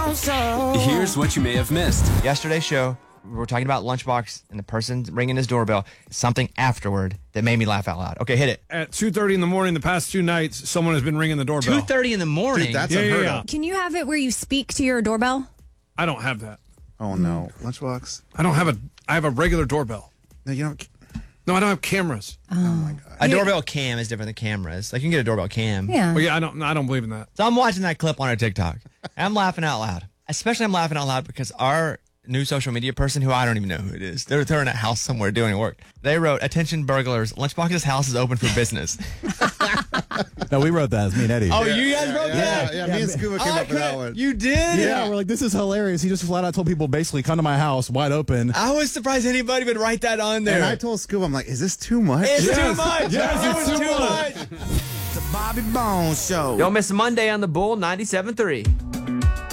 Bones Show. Here's what you may have missed. Yesterday's show, we were talking about Lunchbox and the person ringing his doorbell. Something afterward that made me laugh out loud. Okay, hit it. At 2:30 in the morning, the past 2 nights, someone has been ringing the doorbell. 2:30 in the morning. Dude, that's Yeah, unheard yeah. of. Can you have it where you speak to your doorbell? I don't have that. Oh, no. Lunchbox? I have a regular doorbell. No, you don't. No, I don't have cameras. Oh, my God. A doorbell cam is different than cameras. Like, you can get a doorbell cam. Yeah. Well, yeah, I don't believe in that. So I'm watching that clip on a TikTok. And I'm laughing out loud. Especially I'm laughing out loud because our new social media person, who I don't even know who it is, they're in a house somewhere doing work. They wrote, "Attention burglars, Lunchbox's house is open for business." No, we wrote that. It's me and Eddie. Oh, you guys wrote that? Yeah, me and Scuba came up with that one. You did? Yeah, we're like, this is hilarious. He just flat out told people basically come to my house wide open. I was surprised anybody would write that on there. And I told Scuba, I'm like, is this too much? It's Yes. too much. Yes, it it's was too too much. much. The Bobby Bones Show. Don't miss Monday on the Bull 97.3.